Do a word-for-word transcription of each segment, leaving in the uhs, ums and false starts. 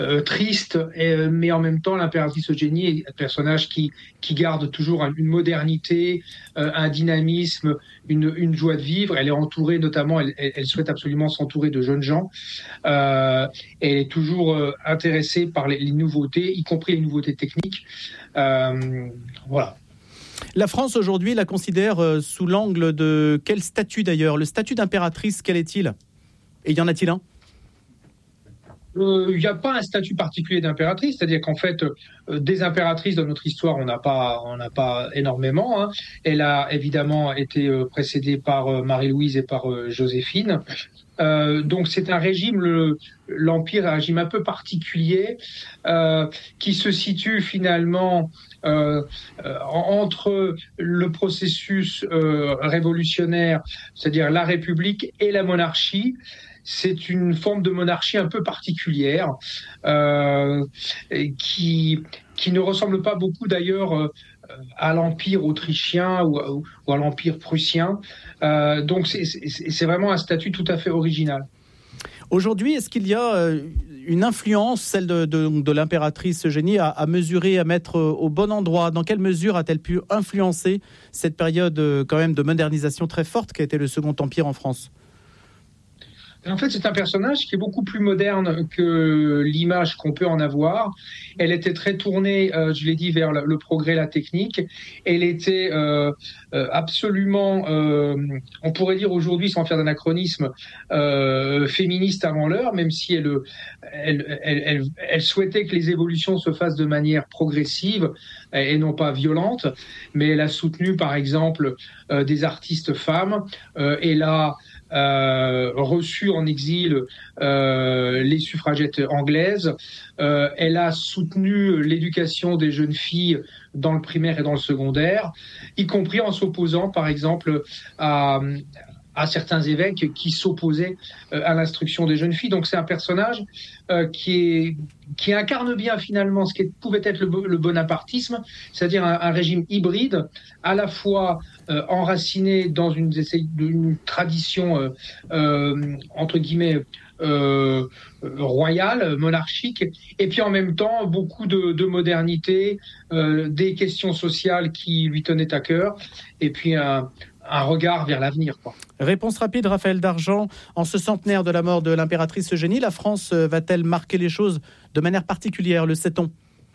euh, triste, et, mais en même temps, l'impératrice Eugénie est un personnage qui, qui garde toujours une modernité, euh, un dynamisme, une, une joie de vivre. Elle est entourée, notamment, elle, elle souhaite absolument s'entourer de jeunes gens. Euh, elle est toujours euh, intéressée par les, les nouveautés, y compris les nouveautés techniques. Euh, voilà. La France aujourd'hui la considère euh, sous l'angle de quel statut d'ailleurs ? Le statut d'impératrice, quel est-il ? Et y en a-t-il un ? Il euh, n'y a pas un statut particulier d'impératrice, c'est-à-dire qu'en fait, euh, des impératrices dans notre histoire, on n'a pas, on n'a pas énormément. Hein. Elle a évidemment été euh, précédée par euh, Marie-Louise et par euh, Joséphine. Euh, donc c'est un régime, le, l'Empire est un régime un peu particulier euh, qui se situe finalement euh, euh, entre le processus euh, révolutionnaire, c'est-à-dire la République, et la monarchie. C'est une forme de monarchie un peu particulière euh, qui, qui ne ressemble pas beaucoup d'ailleurs euh, à l'Empire autrichien ou, ou à l'Empire prussien. Euh, donc c'est, c'est, c'est vraiment un statut tout à fait original. Aujourd'hui, est-ce qu'il y a une influence, celle de, de, de l'impératrice Eugénie, à, à mesurer, à mettre au bon endroit ? Dans quelle mesure a-t-elle pu influencer cette période quand même de modernisation très forte qu'a été le Second Empire en France ? En fait, c'est un personnage qui est beaucoup plus moderne que l'image qu'on peut en avoir. Elle était très tournée, euh, je l'ai dit, vers le, le progrès, la technique. Elle était euh, euh, absolument, euh, on pourrait dire aujourd'hui, sans faire d'anachronisme, euh, féministe avant l'heure, même si elle, elle, elle, elle, elle souhaitait que les évolutions se fassent de manière progressive et non pas violente. Mais elle a soutenu, par exemple, euh, des artistes femmes. Euh, elle a Euh, reçu en exil euh, les suffragettes anglaises. Euh, elle a soutenu l'éducation des jeunes filles dans le primaire et dans le secondaire, y compris en s'opposant, par exemple, à, à certains évêques qui s'opposaient euh, à l'instruction des jeunes filles. Donc c'est un personnage euh, qui, est, qui incarne bien finalement ce qui pouvait être le, le bonapartisme, c'est-à-dire un, un régime hybride, à la fois euh, enraciné dans une, une tradition euh, euh, entre guillemets euh, royale, monarchique, et puis en même temps beaucoup de, de modernité, euh, des questions sociales qui lui tenaient à cœur, et puis un un regard vers l'avenir, quoi. Réponse rapide, Raphaël Dargent. En ce centenaire de la mort de l'impératrice Eugénie, la France va-t-elle marquer les choses de manière particulière, le sait-on ?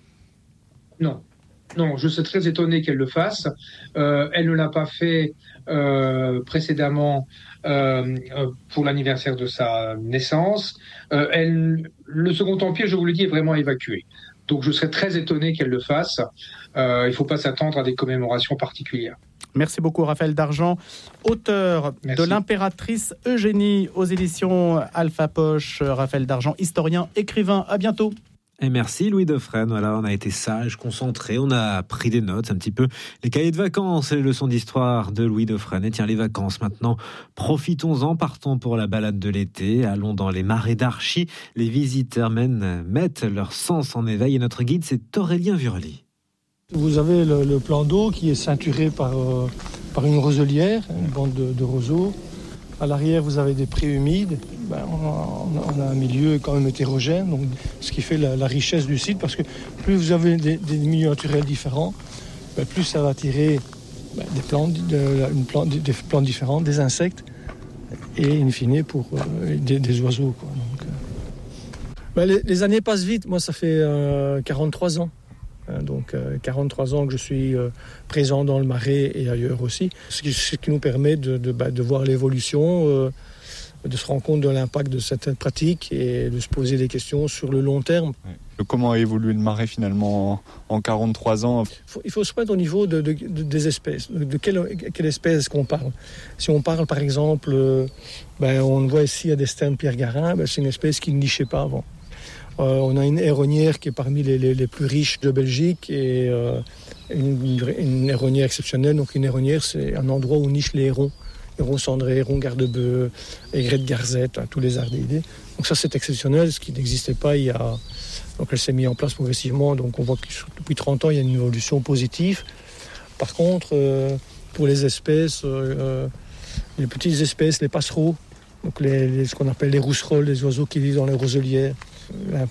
Non. Non, je suis très étonné qu'elle le fasse. Euh, elle ne l'a pas fait euh, précédemment euh, pour l'anniversaire de sa naissance. Euh, elle, le Second Empire, je vous le dis, est vraiment évacué. Donc je serais très étonné qu'elle le fasse. Euh, il ne faut pas s'attendre à des commémorations particulières. Merci beaucoup Raphaël Dargent, auteur Merci. de l'impératrice Eugénie aux éditions Alpha Poche. Raphaël Dargent, historien, écrivain. À bientôt. Et merci Louis Dauphren. Voilà, on a été sage, concentré, on a pris des notes, un petit peu les cahiers de vacances et les leçons d'histoire de Louis Dauphren. Et tiens, les vacances maintenant, profitons-en, partons pour la balade de l'été, allons dans les marais d'Archy. Les visiteurs mènent, mettent leur sens en éveil et notre guide, c'est Aurélien Vurly. Vous avez le, le plan d'eau qui est ceinturé par, euh, par une roselière, une bande de, de roseaux. À l'arrière, vous avez des prés humides. Ben, on, a, on a un milieu quand même hétérogène, donc, ce qui fait la, la richesse du site, parce que plus vous avez des, des milieux naturels différents, ben, plus ça va attirer ben, des, plantes, de, une plante, des plantes différentes, des insectes, et in fine pour euh, des, des oiseaux, quoi. Donc, euh... ben, les, les années passent vite. Moi, ça fait euh, quarante-trois ans. Donc euh, quarante-trois ans que je suis euh, présent dans le Marais et ailleurs aussi, ce qui, ce qui nous permet de, de, bah, de voir l'évolution, euh, de se rendre compte de l'impact de certaines pratiques et de se poser des questions sur le long terme. Comment a évolué le Marais finalement en, en quarante-trois ans ? il faut, il faut se mettre au niveau de, de, de, des espèces. De, de quelle, quelle espèce qu'on parle ? Si on parle par exemple, euh, ben, on voit ici à des sternes Pierre Garin, ben, c'est une espèce qui ne nichait pas avant. Euh, on a une héronière qui est parmi les, les, les plus riches de Belgique et euh, une, une héronière exceptionnelle. Donc une héronière, c'est un endroit où nichent les hérons. Hérons cendrés, hérons garde-bœufs, aigrettes garzette, hein, tous les ardidés. Donc ça, c'est exceptionnel, ce qui n'existait pas il y a... Donc elle s'est mise en place progressivement. Donc on voit que depuis trente ans, il y a une évolution positive. Par contre, euh, pour les espèces, euh, les petites espèces, les passereaux, donc les, les, ce qu'on appelle les rousserolles, les oiseaux qui vivent dans les roselières,